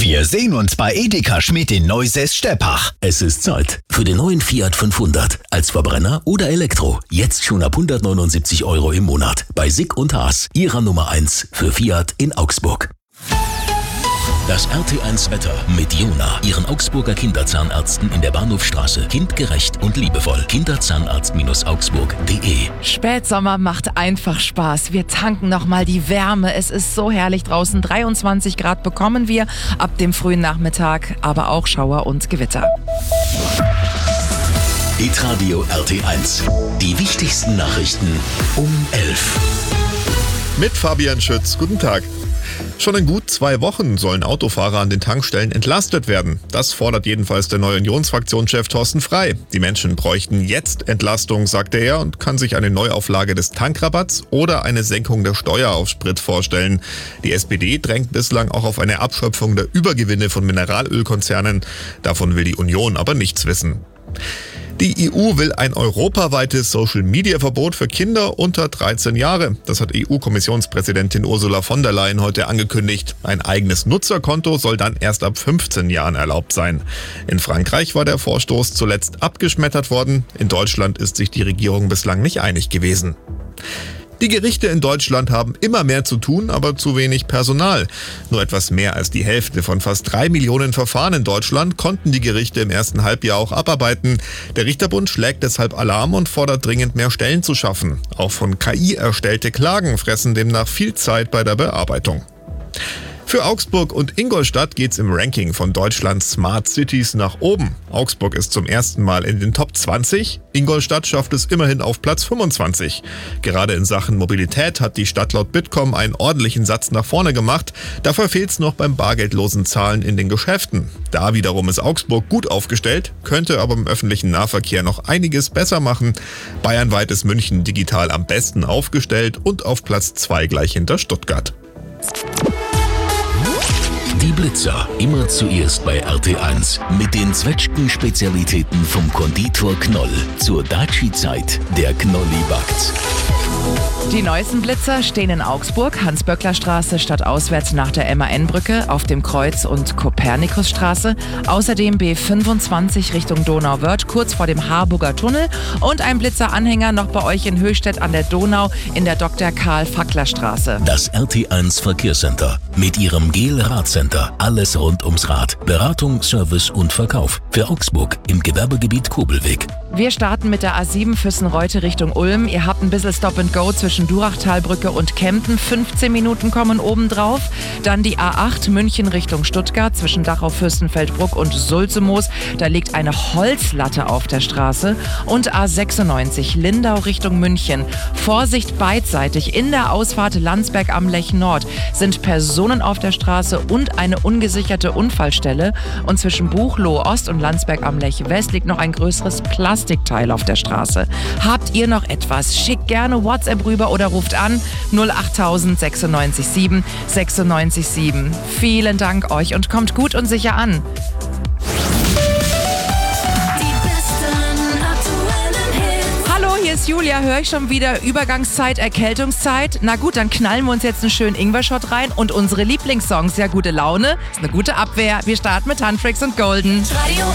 Wir sehen uns bei Edeka Schmidt in Neusäß-Steppach. Es ist Zeit für den neuen Fiat 500. Als Verbrenner oder Elektro. Jetzt schon ab 179 € im Monat. Bei Sick und Haas, Ihrer Nummer 1 für Fiat in Augsburg. Das RT1 Wetter mit Jona, Ihren Augsburger Kinderzahnärzten in der Bahnhofstraße. Kindgerecht und liebevoll. Kinderzahnarzt-augsburg.de. Spätsommer macht einfach Spaß. Wir tanken nochmal die Wärme. Es ist so herrlich draußen. 23 Grad bekommen wir ab dem frühen Nachmittag, aber auch Schauer und Gewitter. Hitradio RT1. Die wichtigsten Nachrichten um 11. Mit Fabian Schütz. Guten Tag. Schon in gut 2 Wochen sollen Autofahrer an den Tankstellen entlastet werden. Das fordert jedenfalls der neue Unionsfraktionschef Thorsten Frey. Die Menschen bräuchten jetzt Entlastung, sagte er, und kann sich eine Neuauflage des Tankrabatts oder eine Senkung der Steuer auf Sprit vorstellen. Die SPD drängt bislang auch auf eine Abschöpfung der Übergewinne von Mineralölkonzernen. Davon will die Union aber nichts wissen. Die EU will ein europaweites Social-Media-Verbot für Kinder unter 13 Jahre. Das hat EU-Kommissionspräsidentin Ursula von der Leyen heute angekündigt. Ein eigenes Nutzerkonto soll dann erst ab 15 Jahren erlaubt sein. In Frankreich war der Vorstoß zuletzt abgeschmettert worden. In Deutschland ist sich die Regierung bislang nicht einig gewesen. Die Gerichte in Deutschland haben immer mehr zu tun, aber zu wenig Personal. Nur etwas mehr als die Hälfte von fast 3 Millionen Verfahren in Deutschland konnten die Gerichte im ersten Halbjahr auch abarbeiten. Der Richterbund schlägt deshalb Alarm und fordert dringend mehr Stellen zu schaffen. Auch von KI erstellte Klagen fressen demnach viel Zeit bei der Bearbeitung. Für Augsburg und Ingolstadt geht's im Ranking von Deutschlands Smart Cities nach oben. Augsburg ist zum ersten Mal in den Top 20, Ingolstadt schafft es immerhin auf Platz 25. Gerade in Sachen Mobilität hat die Stadt laut Bitkom einen ordentlichen Satz nach vorne gemacht. Dafür fehlt's noch beim bargeldlosen Zahlen in den Geschäften. Da wiederum ist Augsburg gut aufgestellt, könnte aber im öffentlichen Nahverkehr noch einiges besser machen. Bayernweit ist München digital am besten aufgestellt und auf Platz 2 gleich hinter Stuttgart. Die Blitzer, immer zuerst bei RT1. Mit den Zwetschgen-Spezialitäten vom Konditor Knoll. Zur Daci-Zeit, der Knolli backt. Die neuesten Blitzer stehen in Augsburg, Hans-Böckler-Straße stadtauswärts nach der MAN-Brücke, auf dem Kreuz- und Kopernikusstraße. Außerdem B25 Richtung Donauwörth, kurz vor dem Harburger Tunnel. Und ein Blitzer-Anhänger noch bei euch in Höchstädt an der Donau in der Dr. Karl-Fackler-Straße. Das RT1 Verkehrscenter mit ihrem GEL-Radcenter. Alles rund ums Rad. Beratung, Service und Verkauf. Für Augsburg im Gewerbegebiet Kobelweg. Wir starten mit der A7 Füssenreute Richtung Ulm. Ihr habt ein bisschen Stop and Go zwischen Durachtalbrücke und Kempten. 15 Minuten kommen obendrauf. Dann die A8 München Richtung Stuttgart zwischen Dachau, Fürstenfeldbruck und Sulzemoos. Da liegt eine Holzlatte auf der Straße. Und A96 Lindau Richtung München. Vorsicht beidseitig. In der Ausfahrt Landsberg am Lech Nord sind Personen auf der Straße und eine ungesicherte Unfallstelle. Und zwischen Buchloe Ost und Landsberg am Lech West liegt noch ein größeres Plastikteil auf der Straße. Habt ihr noch etwas? Schickt gerne WhatsApp rüber oder ruft an 08000 96 7 96 7. Vielen Dank euch und kommt gut und sicher an. Hallo, hier ist Julia. Höre ich schon wieder Übergangszeit, Erkältungszeit? Na gut, dann knallen wir uns jetzt einen schönen Ingwer-Shot rein und unsere Lieblingssongs. Ja, gute Laune ist eine gute Abwehr. Wir starten mit Handtricks und Golden. Radio